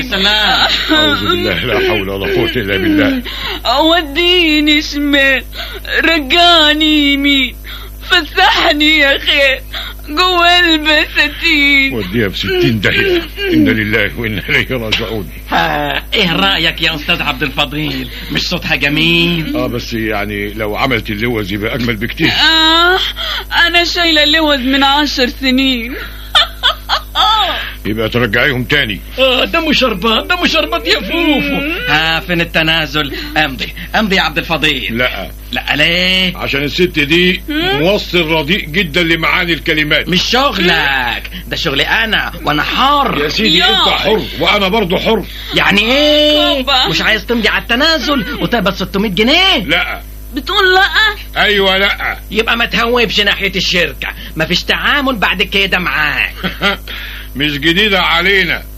السلام. أعوذ بالله، لا حول ولا قوة إلا بالله. وديني شمال، رجعني يمين، فسحني يا خير جوا البساتين. وديها ب60 داهية. إنا لله وإنا إليه راجعون. ايه رأيك يا أستاذ عبد الفضيل؟ مش صوتها جميل؟ بس يعني لو عملت اللوز يبقى أجمل بكتير. أنا شايلة اللوز من 10 سنين. يبقى ترجعيهم تاني. دم شربات، دم شربات يا فوفو. فين التنازل؟ امضي يا عبد الفضيل. لا ليه؟ عشان الست دي موصل رديء جدا لمعاني الكلمات. مش شغلك ده، شغلي انا، وانا حر يا سيدي. انت حر وانا برضو حر. يعني ايه؟ بابا. مش عايز تمضي على التنازل وتقبض 600 جنيه؟ لا. بتقول لا؟ ايوه لا. يبقى ما تهوبش ناحية الشركة، مفيش تعامل بعد كده معاك. مش جديدة علينا.